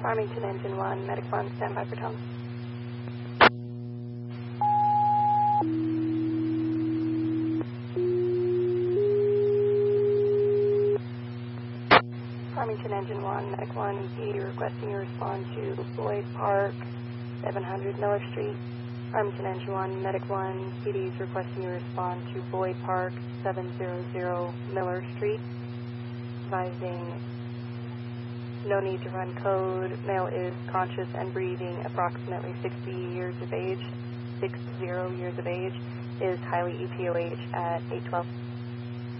Farmington Engine 1, Medic 1, standby for tone. Farmington Engine 1, Medic 1, PD requesting you respond to Boyd Park, 700 Miller Street. Farmington Engine 1, Medic 1, PD is requesting you respond to Boyd Park, 700 Miller Street. Advising no need to run code. Male is conscious and breathing, approximately 60 years of age, is highly EPOH at 812.